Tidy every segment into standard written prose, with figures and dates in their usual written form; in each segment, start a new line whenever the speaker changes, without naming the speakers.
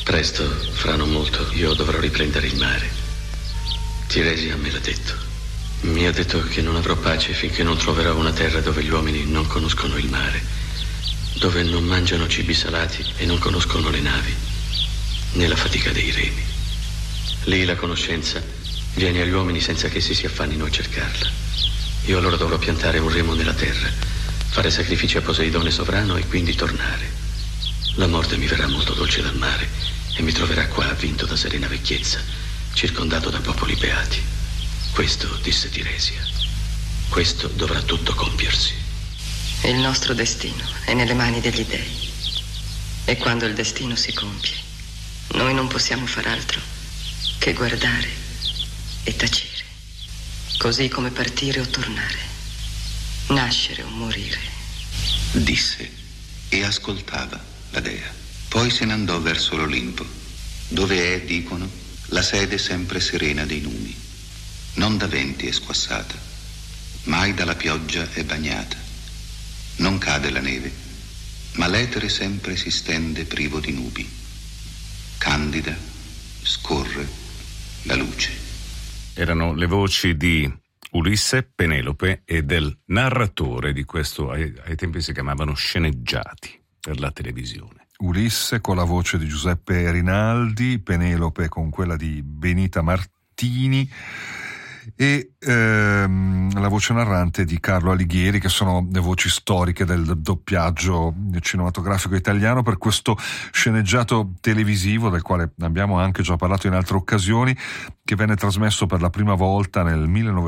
Presto, fra non molto, io dovrò riprendere il mare. Tiresia me l'ha detto. Mi ha detto che non avrò pace finché non troverò una terra dove gli uomini non conoscono il mare, dove non mangiano cibi salati e non conoscono le navi, né la fatica dei remi. Lì la conoscenza viene agli uomini senza che si affannino a cercarla. Io allora dovrò piantare un remo nella terra, fare sacrifici a Poseidone sovrano e quindi tornare. La morte mi verrà molto dolce dal mare e mi troverà qua avvinto da serena vecchiezza, circondato da popoli beati. Questo, disse Tiresia, questo dovrà tutto compiersi.
Il nostro destino è nelle mani degli dei. E quando il destino si compie, noi non possiamo far altro che guardare e tacere. Così come partire o tornare, nascere o morire.
Disse e ascoltava la dea. Poi se ne andò verso l'Olimpo, dove è, dicono, la sede sempre serena dei numi. Non da venti è squassata, mai dalla pioggia è bagnata. Non cade la neve, ma l'etere sempre si stende privo di nubi. Candida scorre la luce.
Erano le voci di Ulisse, Penelope e del narratore di questo, ai tempi si chiamavano sceneggiati per la televisione.
Ulisse con la voce di Giuseppe Rinaldi, Penelope con quella di Benita Martini e la voce narrante di Carlo Alighieri, che sono le voci storiche del doppiaggio cinematografico italiano per questo sceneggiato televisivo, del quale abbiamo anche già parlato in altre occasioni, che venne trasmesso per la prima volta nel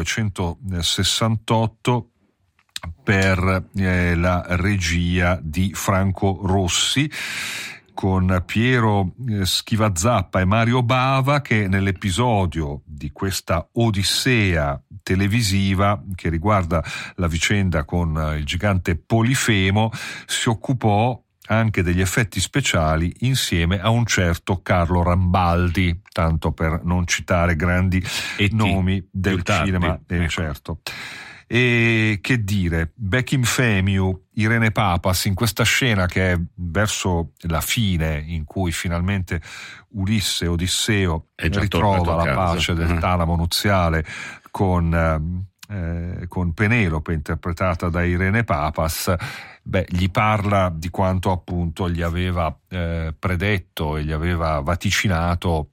1968 per la regia di Franco Rossi, con Piero Schivazappa e Mario Bava, che nell'episodio di questa odissea televisiva che riguarda la vicenda con il gigante Polifemo si occupò anche degli effetti speciali insieme a un certo Carlo Rambaldi, tanto per non citare grandi nomi del cinema, certo. E che dire, Bekim Femiu, Irene Papas, in questa scena che è verso la fine, in cui finalmente Ulisse, Odisseo, ritrova la pace del talamo nuziale con Penelope, interpretata da Irene Papas, gli parla di quanto appunto gli aveva predetto e gli aveva vaticinato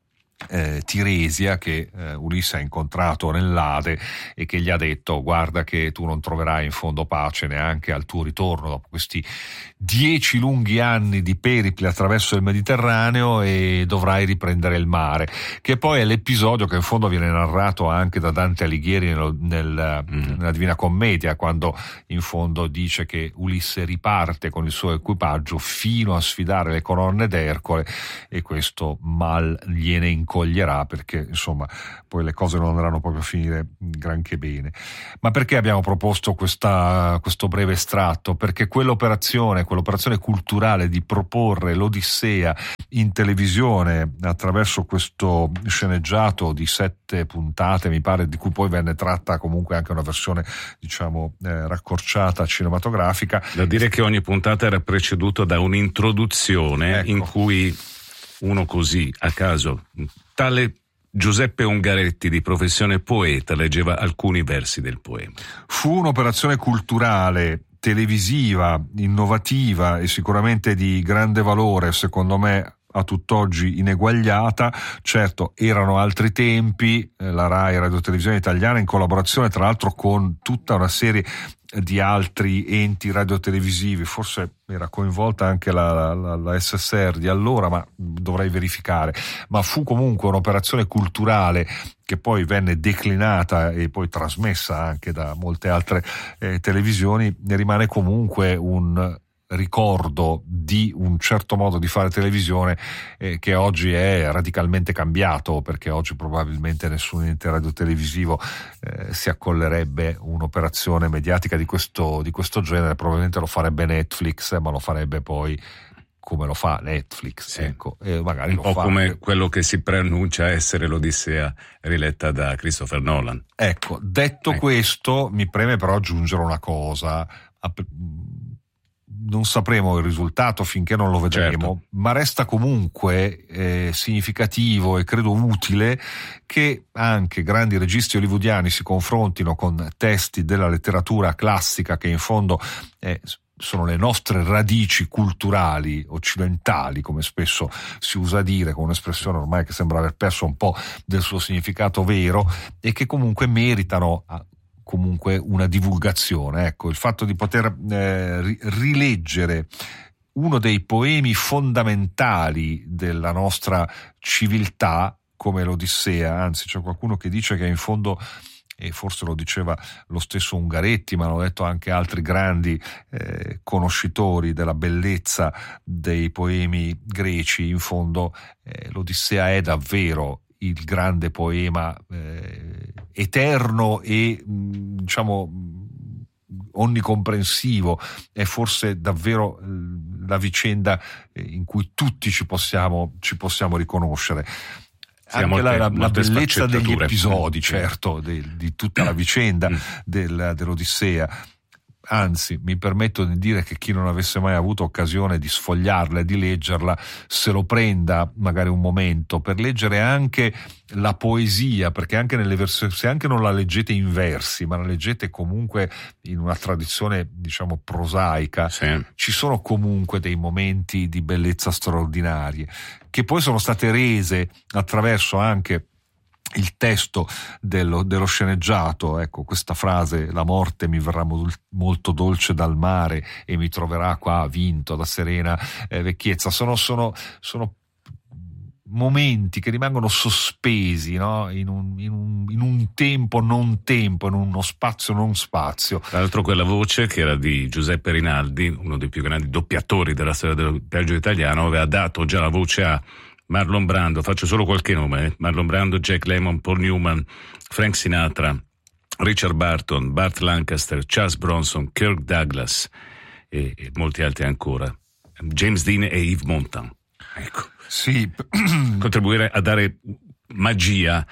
Tiresia, che Ulisse ha incontrato nell'Ade e che gli ha detto: guarda che tu non troverai in fondo pace neanche al tuo ritorno dopo questi 10 lunghi anni di peripli attraverso il Mediterraneo, e dovrai riprendere il mare, che poi è l'episodio che in fondo viene narrato anche da Dante Alighieri nella Divina Commedia, quando in fondo dice che Ulisse riparte con il suo equipaggio fino a sfidare le colonne d'Ercole, e questo mal gliene incoglierà, perché insomma poi le cose non andranno proprio a finire granché bene. Ma perché abbiamo proposto questo breve estratto? Perché quell'operazione culturale di proporre l'Odissea in televisione attraverso questo sceneggiato di 7 puntate, mi pare, di cui poi venne tratta comunque anche una versione raccorciata cinematografica.
Da dire che ogni puntata era preceduta da un'introduzione, in cui uno così a caso, tale Giuseppe Ungaretti, di professione poeta, leggeva alcuni versi del poema.
Fu un'operazione culturale, televisiva, innovativa e sicuramente di grande valore, secondo me a tutt'oggi ineguagliata. Certo, erano altri tempi, la Rai, Radio Televisione Italiana, in collaborazione tra l'altro con tutta una serie di altri enti radiotelevisivi, forse era coinvolta anche la SSR di allora, ma dovrei verificare, ma fu comunque un'operazione culturale che poi venne declinata e poi trasmessa anche da molte altre televisioni. Ne rimane comunque un ricordo di un certo modo di fare televisione che oggi è radicalmente cambiato, perché oggi probabilmente nessun ente radiotelevisivo si accollerebbe un'operazione mediatica di questo genere. Probabilmente lo farebbe Netflix, ma lo farebbe poi come lo fa Netflix, sì. Ecco, magari lo
fa come
anche
quello che si preannuncia essere l'Odissea riletta da Christopher Nolan.
Ecco, detto questo, mi preme però aggiungere una cosa. non sapremo il risultato finché non lo vedremo, certo, ma resta comunque significativo e credo utile che anche grandi registi hollywoodiani si confrontino con testi della letteratura classica che in fondo sono le nostre radici culturali occidentali, come spesso si usa dire, con un'espressione ormai che sembra aver perso un po' del suo significato vero, e che comunque meritano comunque una divulgazione. Ecco, il fatto di poter rileggere uno dei poemi fondamentali della nostra civiltà come l'Odissea, anzi c'è qualcuno che dice che in fondo, e forse lo diceva lo stesso Ungaretti, ma l'hanno detto anche altri grandi conoscitori della bellezza dei poemi greci, in fondo l'Odissea è davvero il grande poema eterno e diciamo onnicomprensivo, è forse davvero la vicenda in cui tutti ci possiamo riconoscere.
Siamo
anche la bellezza degli episodi, certo, di tutta la vicenda dell'Odissea. Anzi, mi permetto di dire che chi non avesse mai avuto occasione di sfogliarla e di leggerla, se lo prenda magari un momento per leggere anche la poesia, perché anche se anche non la leggete in versi, ma la leggete comunque in una tradizione, diciamo, prosaica, sì, ci sono comunque dei momenti di bellezza straordinarie, che poi sono state rese attraverso anche il testo dello sceneggiato. Ecco, questa frase: la morte mi verrà molto dolce dal mare e mi troverà qua vinto da serena vecchiezza, sono momenti che rimangono sospesi, no? in un tempo non tempo, in uno spazio non spazio.
Tra l'altro quella voce, che era di Giuseppe Rinaldi, uno dei più grandi doppiatori della storia del doppiaggio italiano, aveva dato già la voce a Marlon Brando, faccio solo qualche nome, Marlon Brando, Jack Lemmon, Paul Newman, Frank Sinatra, Richard Burton, Burt Lancaster, Charles Bronson, Kirk Douglas e molti altri ancora, James Dean e Yves Montand. Ecco,
sì,
contribuire a dare magia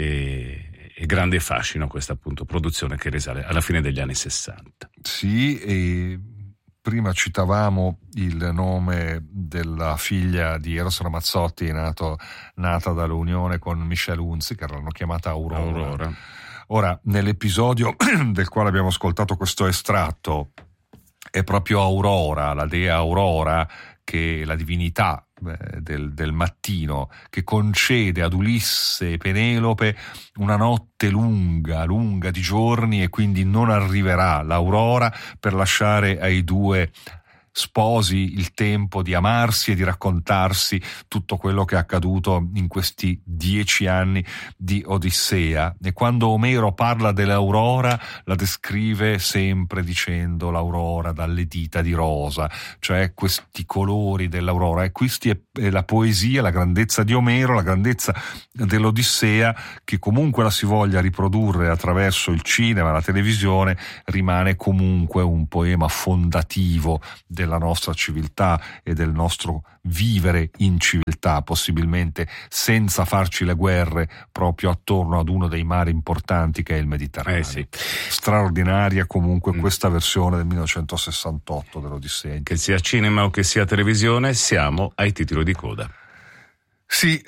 e grande fascino a questa appunto produzione che risale alla fine degli anni 60.
Sì, e prima citavamo il nome della figlia di Eros Ramazzotti, nata dall'unione con Michelle Hunziker, l'hanno chiamata Aurora. Ora, nell'episodio del quale abbiamo ascoltato questo estratto, è proprio Aurora, la dea Aurora, che è la divinità del mattino, che concede ad Ulisse e Penelope una notte lunga di giorni, e quindi non arriverà l'aurora per lasciare ai due sposi il tempo di amarsi e di raccontarsi tutto quello che è accaduto in questi 10 anni di Odissea. E quando Omero parla dell'aurora, la descrive sempre dicendo l'aurora dalle dita di rosa, cioè questi colori dell'aurora. E questa è la poesia, la grandezza di Omero, la grandezza dell'Odissea, che comunque la si voglia riprodurre attraverso il cinema, la televisione, rimane comunque un poema fondativo della nostra civiltà e del nostro vivere in civiltà, possibilmente senza farci le guerre proprio attorno ad uno dei mari importanti che è il Mediterraneo.
Sì.
Straordinaria comunque questa versione del 1968 dell'Odissea.
Che sia cinema o che sia televisione, siamo ai titoli di coda.
Sì,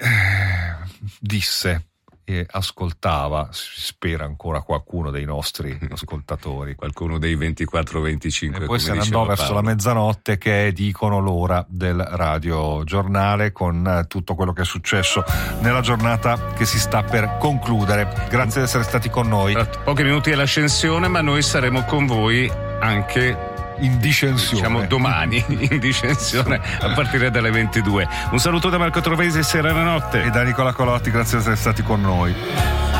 disse e ascoltava, si spera ancora qualcuno dei nostri ascoltatori,
qualcuno dei 24-25,
e poi se ne andò verso la mezzanotte, che è, dicono, l'ora del radiogiornale, con tutto quello che è successo nella giornata che si sta per concludere. Grazie di essere stati con noi.
Tra pochi minuti è l'ascensione, ma noi saremo con voi anche
in discensione,
diciamo domani, in discensione a partire dalle 22. Un saluto da Marco Trovesi, serena notte,
e da Nicola Colotti, grazie di essere stati con noi.